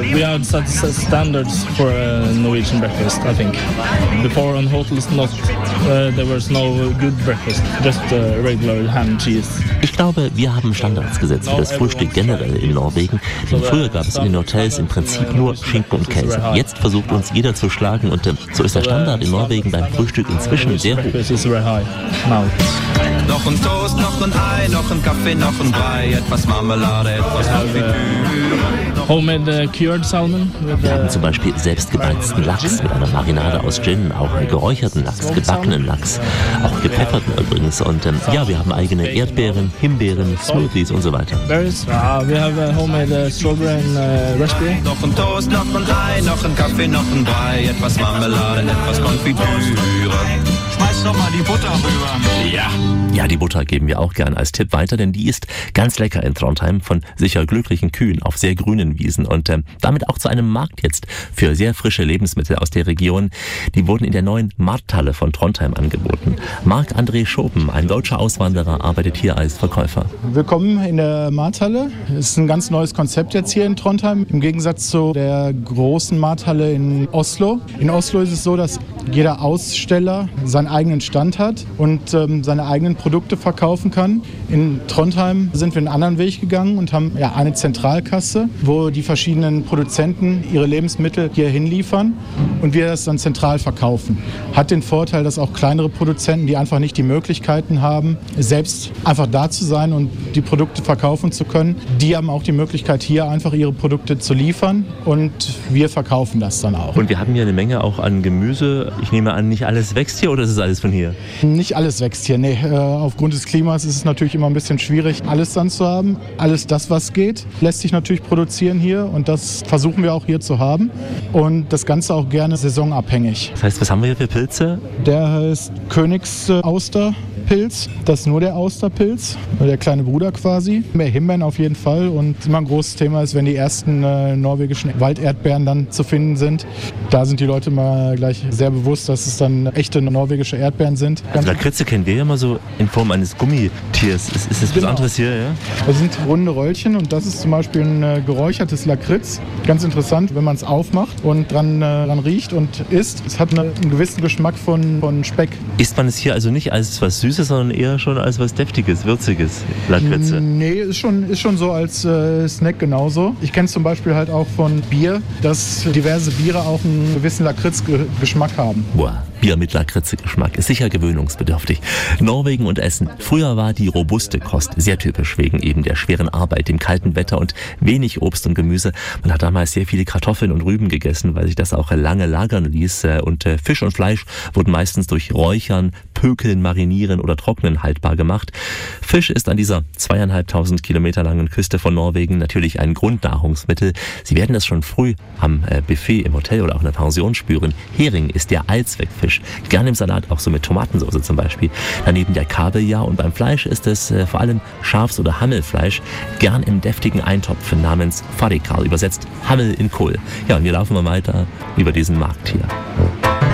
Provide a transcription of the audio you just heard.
we have set standards for a Norwegian breakfast, I think. Before on hotels, there was no good breakfast, just regular ham and cheese. Ich glaube, wir haben Standards gesetzt für das Frühstück generell in Norwegen. Denn früher gab es in den Hotels im Prinzip nur Schinken und Käse. Jetzt versucht uns jeder zu schlagen und so ist der Standard in Norwegen beim Frühstück inzwischen sehr hoch. Noch ein Toast, noch ein Ei, noch ein Kaffee, noch ein Brei, etwas Marmelade, etwas Konfitüre. Homemade cured salmon. Wir haben zum Beispiel selbstgebeizten Lachs mit einer Marinade aus Gin, auch geräucherten Lachs, gebackenen Lachs, auch gepfefferten übrigens. Und ja, wir haben eigene Erdbeeren, Himbeeren, Smoothies und so weiter. Berries. We have homemade strawberry and raspberry. Noch ein Toast, noch ein Ei, noch ein Kaffee, noch ein Brei, etwas Marmelade, etwas Konfitüre. Schmeiß doch mal die Butter rüber. Ja, die Butter geben wir auch gern als Tipp weiter, denn die ist ganz lecker in Trondheim von sicher glücklichen Kühen auf sehr grünen Wiesen und damit auch zu einem Markt jetzt für sehr frische Lebensmittel aus der Region. Die wurden in der neuen Markthalle von Trondheim angeboten. Marc-André Schopen, ein deutscher Auswanderer, arbeitet hier als Verkäufer. Willkommen in der Markthalle. Es ist ein ganz neues Konzept jetzt hier in Trondheim, im Gegensatz zu der großen Markthalle in Oslo. In Oslo ist es so, dass jeder Aussteller seinen eigenen Stand hat und seine eigenen Produkte verkaufen kann. In Trondheim sind wir einen anderen Weg gegangen und haben eine Zentralkasse, wo die verschiedenen Produzenten ihre Lebensmittel hier hinliefern und wir das dann zentral verkaufen. Hat den Vorteil, dass auch kleinere Produzenten, die einfach nicht die Möglichkeiten haben, selbst einfach da zu sein und die Produkte verkaufen zu können, die haben auch die Möglichkeit, hier einfach ihre Produkte zu liefern und wir verkaufen das dann auch. Und wir haben hier eine Menge auch an Gemüse. Ich nehme an, nicht alles wächst hier oder ist es alles von hier? Nicht alles wächst hier, nee. Aufgrund des Klimas ist es natürlich immer ein bisschen schwierig, alles dann zu haben. Alles das, was geht, lässt sich natürlich produzieren hier und das versuchen wir auch hier zu haben. Und das Ganze auch gerne saisonabhängig. Das heißt, was haben wir hier für Pilze? Der heißt Königsausterpilz. Das ist nur der Austerpilz, der kleine Bruder quasi. Mehr Himbeeren auf jeden Fall. Und immer ein großes Thema ist, wenn die ersten norwegischen Walderdbeeren dann zu finden sind. Da sind die Leute mal gleich sehr bewusst, dass es dann echte norwegische Erdbeeren sind. Also Lakritze kennen wir ja immer so in Form eines Gummitiers. Ist das was anderes hier, ja? Das sind runde Röllchen und das ist zum Beispiel ein geräuchertes Lakritz. Ganz interessant, wenn man es aufmacht und dran riecht und isst. Es hat einen gewissen Geschmack von Speck. Isst man es hier also nicht als was Süßes, sondern eher schon als was Deftiges, Würziges, Lakritze? Nee, ist schon so als Snack genauso. Ich kenne es zum Beispiel halt auch von Bier, dass diverse Biere auch einen gewissen Lakritzgeschmack haben. Boah, Bier mit Lakritze-Geschmack ist sicher gewöhnungsbedürftig. Norwegen und Essen. Früher war die robuste Kost sehr typisch wegen eben der schweren Arbeit, dem kalten Wetter und wenig Obst und Gemüse. Man hat damals sehr viele Kartoffeln und Rüben gegessen, weil sich das auch lange lagern ließ. Und Fisch und Fleisch wurden meistens durch Räuchern, Pökeln, Marinieren oder Trocknen haltbar gemacht. Fisch ist an dieser 2.500 Kilometer langen Küste von Norwegen natürlich ein Grundnahrungsmittel. Sie werden das schon früh am Buffet im Hotel oder auch in der Pension spüren. Hering ist der Allzweckfisch. Gern im Salat, auch so mit Tomatensauce zum Beispiel. Daneben der Kabeljau und beim Fleisch ist es vor allem Schafs- oder Hammelfleisch. Gern im deftigen Eintopf namens Farikal, übersetzt Hammel in Kohl. Ja, und wir laufen mal weiter über diesen Markt hier.